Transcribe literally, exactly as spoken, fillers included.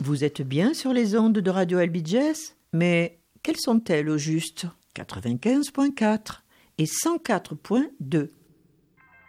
Vous êtes bien sur les ondes de Radio Albi Jazz, mais quelles sont-elles au juste ? quatre-vingt-quinze virgule quatre et cent quatre virgule deux.